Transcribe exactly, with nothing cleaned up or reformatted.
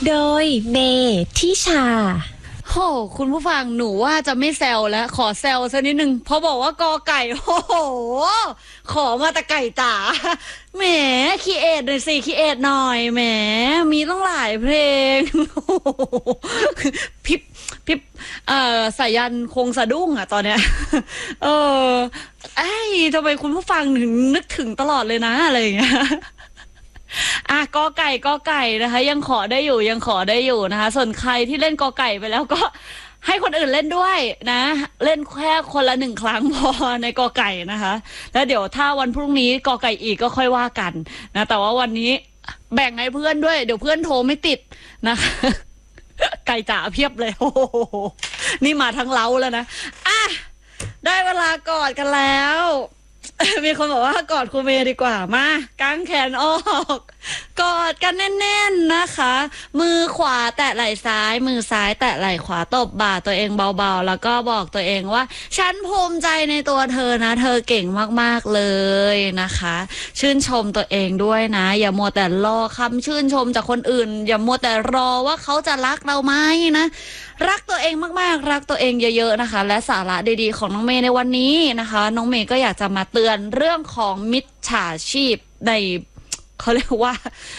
โดยเมทิชาโหคุณผู้ฟังหนูว่าจะไม่แซวแล้วขอแซวสักนิดนึงเพราะบอกว่ากอไก่โอ้โหขอมาแต่ไก่จ๋าแหมคีเอทหน่อยสิคีเอทหน่อยแหมมีต้องหลายเพลงพิบพิบเอ่อสายันคงสะดุ้งอ่ะตอนเนี้ยเออไอ้ทำไมคุณผู้ฟังถึงนึกถึงตลอดเลยนะอะไรอย่างเงี้ยอ่ะกอไก่กอไก่นะคะยังขอได้อยู่ยังขอได้อยู่นะคะส่วนใครที่เล่นกอไก่ไปแล้วก็ให้คนอื่นเล่นด้วยนะเล่นแค่คนละหนึ่งครั้งพอในกอไก่นะคะแล้วเดี๋ยวถ้าวันพรุ่งนี้กอไก่อีกก็ค่อยว่ากันนะแต่ว่าวันนี้แบ่งให้เพื่อนด้วยเดี๋ยวเพื่อนโทรไม่ติดนะคะไก่จ๋าเพียบเลยโอ้โหนี่มาทั้งเล้าแล้วนะอ่ะได้เวลากอดกันแล้วมีคนบอกว่ากอดครูเมย์ดีกว่ามากางแขนออกกอดกันแน่นๆนะคะมือขวาแตะไหล่ซ้ายมือซ้ายแตะไหล่ขวาตบบ่าตัวเองเบาๆแล้วก็บอกตัวเองว่าฉันภูมิใจในตัวเธอนะเธอเก่งมากๆเลยนะคะชื่นชมตัวเองด้วยนะอย่ามัวแต่รอคำชื่นชมจากคนอื่นอย่ามัวแต่รอว่าเขาจะรักเราไหมนะรักตัวเองมากๆรักตัวเองเยอะๆนะคะและสาระดีๆของน้องเมย์ในวันนี้นะคะน้องเมย์ก็อยากจะมาเตือนเรื่องของมิจฉาชีพในเขาเรียกว่า